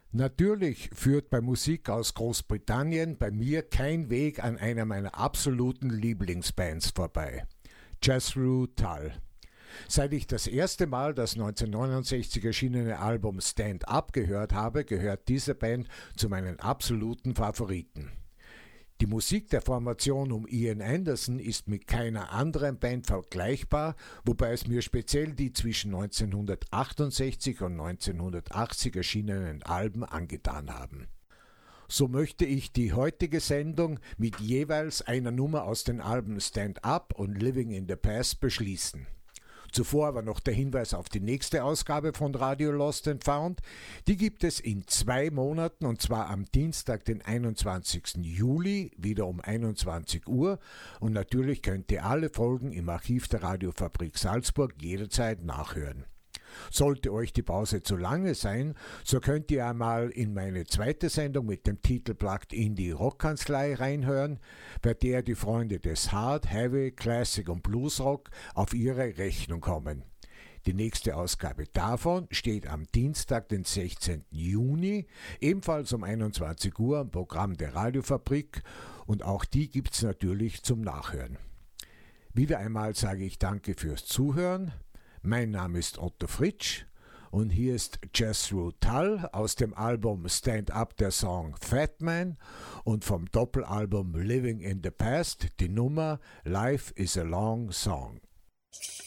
Natürlich führt bei Musik aus Großbritannien bei mir kein Weg an einer meiner absoluten Lieblingsbands vorbei. Jethro Tull. Seit ich das erste Mal das 1969 erschienene Album Stand Up gehört habe, gehört diese Band zu meinen absoluten Favoriten. Die Musik der Formation um Ian Anderson ist mit keiner anderen Band vergleichbar, wobei es mir speziell die zwischen 1968 und 1980 erschienenen Alben angetan haben. So möchte ich die heutige Sendung mit jeweils einer Nummer aus den Alben Stand Up und Living in the Past beschließen. Zuvor aber noch der Hinweis auf die nächste Ausgabe von Radio Lost and Found. Die gibt es in 2 Monaten, und zwar am Dienstag, den 21. Juli, wieder um 21 Uhr. Und natürlich könnt ihr alle Folgen im Archiv der Radiofabrik Salzburg jederzeit nachhören. Sollte euch die Pause zu lange sein, so könnt ihr einmal in meine zweite Sendung mit dem Titel Plugged in die Rockkanzlei reinhören, bei der die Freunde des Hard, Heavy, Classic und Bluesrock auf ihre Rechnung kommen. Die nächste Ausgabe davon steht am Dienstag, den 16. Juni, ebenfalls um 21 Uhr im Programm der Radiofabrik, und auch die gibt's natürlich zum Nachhören. Wieder einmal sage ich danke fürs Zuhören. Mein Name ist Otto Fritsch und hier ist Jethro Tull aus dem Album Stand Up der Song Fat Man und vom Doppelalbum Living in the Past die Nummer Life is a Long Song.